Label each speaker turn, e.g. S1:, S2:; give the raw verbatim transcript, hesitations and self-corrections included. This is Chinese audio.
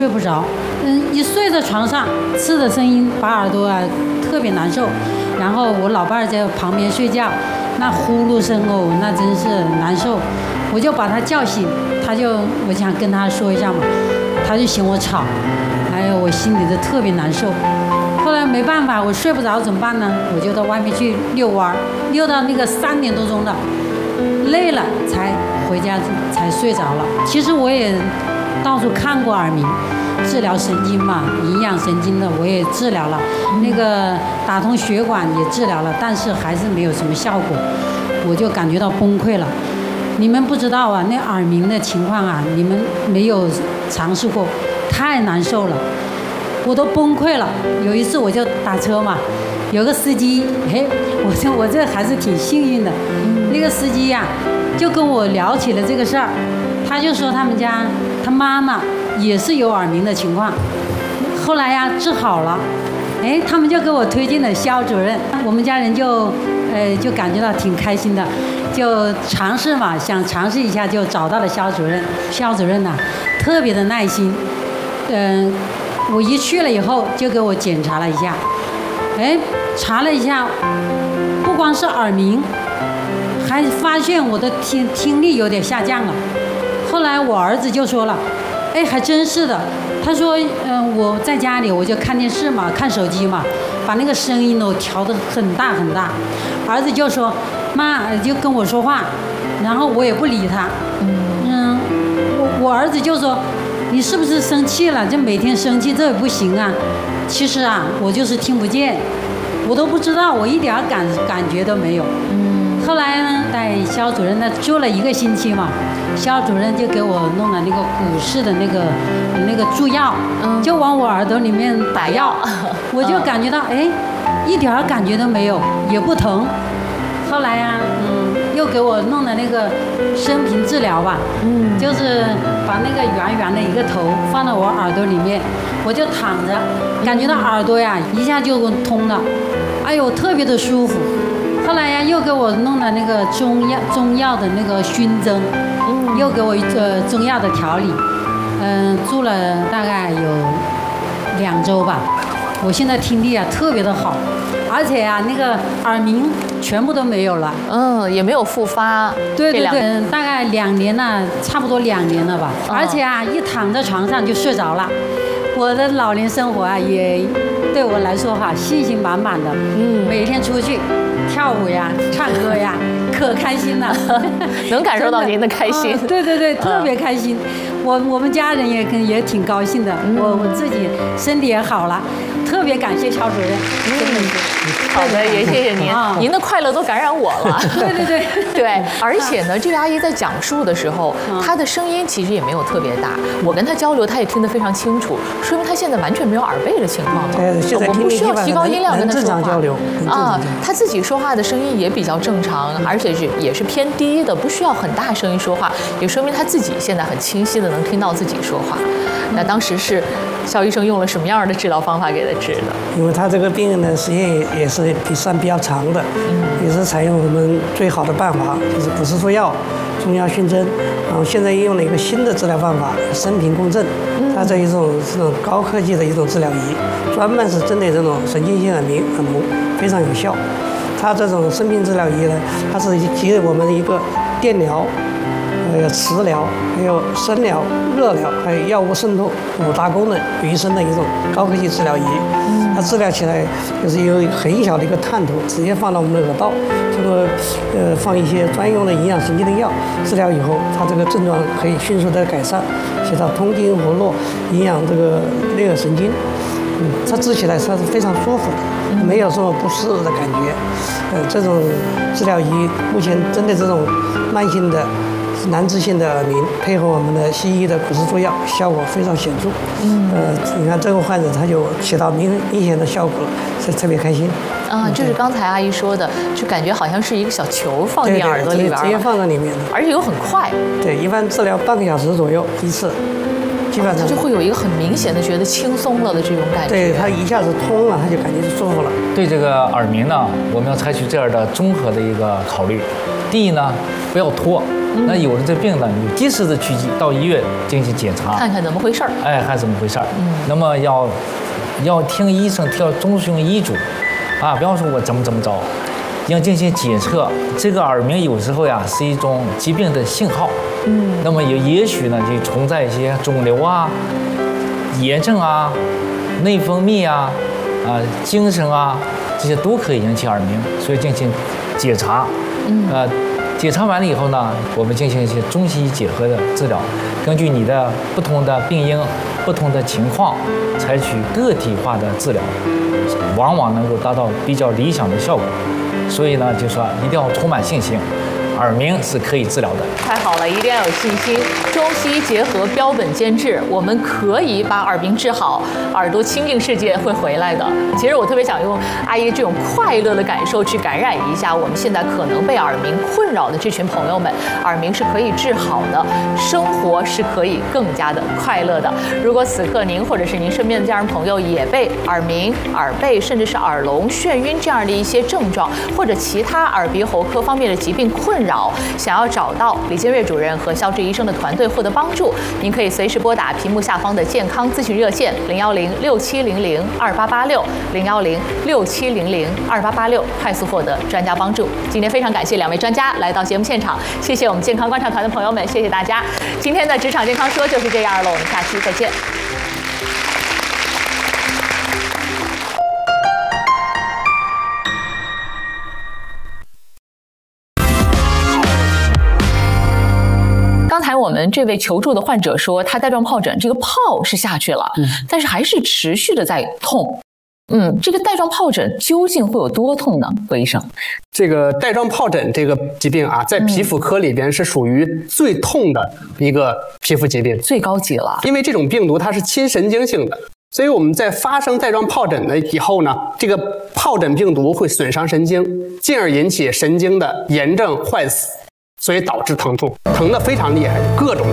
S1: 睡不着，嗯，一睡在床上，刺的声音把耳朵啊特别难受。然后我老伴儿在旁边睡觉，那呼噜声哦，那真是难受。我就把他叫醒，他就我想跟他说一下嘛，他就嫌我吵，哎呦，我心里就特别难受。后来没办法，我睡不着怎么办呢？我就到外面去遛弯，遛到那个三点多钟了，累了才回家才睡着了。其实我也到处看过耳鸣，治疗神经嘛，营养神经的我也治疗了，那个打通血管也治疗了，但是还是没有什么效果，我就感觉到崩溃了。你们不知道啊，那耳鸣的情况啊，你们没有尝试过，太难受了，我都崩溃了。有一次我就打车嘛，有个司机，嘿，我说我这还是挺幸运的，那个司机呀、啊，就跟我聊起了这个事儿，他就说他们家他妈妈也是有耳鸣的情况，后来呀、啊、治好了，哎，他们就给我推荐了肖主任，我们家人就呃就感觉到挺开心的。就尝试嘛，想尝试一下，就找到了肖主任。肖主任呐、啊，特别的耐心。嗯、呃，我一去了以后，就给我检查了一下，哎，查了一下，不光是耳鸣，还发现我的听听力有点下降了。后来我儿子就说了，哎，还真是的。他说，嗯、呃，我在家里我就看电视嘛，看手机嘛，把那个声音都调得很大很大。儿子就说。妈就跟我说话，然后我也不理他。嗯，我我儿子就说，你是不是生气了？这每天生气这也不行啊。其实啊，我就是听不见，我都不知道，我一点感感觉都没有。嗯。后来呢，带肖主任那住了一个星期嘛，肖主任就给我弄了那个股市的那个那个注药，嗯，就往我耳朵里面打药，我就感觉到哎，一点感觉都没有，也不疼。后来呀、啊，嗯，又给我弄的那个声频治疗吧，嗯，就是把那个圆圆的一个头放到我耳朵里面，我就躺着，感觉到耳朵呀一下就通了，哎呦，特别的舒服。后来呀，又给我弄了那个中药中药的那个熏蒸，嗯，又给我一个中药的调理，嗯，住了大概有两周吧，我现在听力啊特别的好。而且啊，那个耳鸣全部都没有了，
S2: 嗯，也没有复发。
S1: 对对对，嗯，大概两年了，差不多两年了吧。哦、而且啊，一躺在床上就睡着了。我的老年生活啊，也对我来说哈、啊，信心满满的。嗯，每天出去跳舞呀、唱歌呀，可开心了。
S2: 能感受到您的开心。
S1: 嗯、对对对，特别开心。我我们家人也跟也挺高兴的，嗯、我我自己身体也好了。特别感谢肖主任，真的是。
S2: 好的，也谢谢您，
S1: 啊、
S2: 您的快乐都感染我了。
S1: 对对对
S2: 对，而且呢，这个阿姨在讲述的时候，她的声音其实也没有特别大，我跟她交流，她也听得非常清楚，说明她现在完全没有耳背的情况了。
S3: 对，现在
S2: 我们不需要提高音量跟她说话。
S3: 交流
S2: 啊，她自己说话的声音也比较正常，而且是也是偏低的，不需要很大声音说话，也说明她自己现在很清晰的能听到自己说话。那当时是肖医生用了什么样的治疗方法给她治的？
S3: 因为他这个病人呢，时间也也是比上比较长的，嗯、也是采用我们最好的办法，就是股市注药、中药熏蒸，然后现在用了一个新的治疗方法——声频共振。嗯、它这一种这种高科技的一种治疗仪，专门是针对这种神经性耳鸣耳鸣非常有效。它这种声频治疗仪呢，它是集我们的一个电疗。还有磁疗，还有声疗、热疗，还有药物渗透五大功能于一身的一种高科技治疗仪。它治疗起来就是有很小的一个探头，直接放到我们的耳道，通过呃放一些专用的营养神经的药，治疗以后，它这个症状可以迅速的改善，起到通经活络、营养这个内耳神经。嗯，它治起来它是非常舒服的，没有什么不适的感觉。呃，这种治疗仪目前针对这种慢性的。难治性的耳鸣，配合我们的西医的股市注药，效果非常显著。嗯，呃，你看这个患者他就起到明明显的效果了，是特别开心。
S2: 啊，就是刚才阿姨说的，就感觉好像是一个小球放进耳朵里边，
S3: 直接放在里面的，
S2: 而且又很快。
S3: 对，一般治疗半个小时左右一次，基本上
S2: 他就会有一个很明显的觉得轻松了的这种感觉。
S3: 对，他一下子通了，他就感觉舒服了。
S4: 对这个耳鸣呢，我们要采取这样的综合的一个考虑。第一呢，不要拖。 嗯、那有了这病呢，你及时的去到医院进行检查，
S2: 看看怎么回事儿。
S4: 哎，看怎么回事儿。嗯，那么要要听医生要遵循医嘱，啊，不要说我怎么怎么着，要进行检测。这个耳鸣有时候呀是一种疾病的信号。嗯，那么也也许呢就存在一些肿瘤啊、炎症啊、内分泌啊、啊精神啊，这些都可以引起耳鸣，所以进行检查。嗯，呃，检查完了以后呢，我们进行一些中西医结合的治疗，根据你的不同的病因、不同的情况，采取个体化的治疗，往往能够达到比较理想的效果。所以呢，就说一定要充满信心。耳鸣是可以治疗的，
S2: 太好了，一定要有信心。中西医结合，标本兼治，我们可以把耳鸣治好，耳朵清净世界会回来的。其实我特别想用阿姨这种快乐的感受去感染一下我们现在可能被耳鸣困扰的这群朋友们。耳鸣是可以治好的，生活是可以更加的快乐的。如果此刻您或者是您身边的家人朋友也被耳鸣、耳背甚至是耳聋、眩晕这样的一些症状，或者其他耳鼻喉科方面的疾病困扰，想要找到李建瑞主任和肖志医生的团队获得帮助，您可以随时拨打屏幕下方的健康咨询热线零幺零六七零零二八八六零幺零六七零零二八八六，快速获得专家帮助。今天非常感谢两位专家来到节目现场，谢谢我们健康观察团的朋友们，谢谢大家。今天的职场健康说就是这样了，我们下期再见。刚才我们这位求助的患者说，他带状疱疹，这个疱是下去了，嗯、但是还是持续的在痛。嗯，这个带状疱疹究竟会有多痛呢？何医生，
S5: 这个带状疱疹这个疾病啊，在皮肤科里边是属于最痛的一个皮肤疾病，
S2: 最高级了。
S5: 因为这种病毒它是亲神经性的，所以我们在发生带状疱疹的以后呢，这个疱疹病毒会损伤神经，进而引起神经的炎症坏死。所以导致疼痛，疼得非常厉害，各种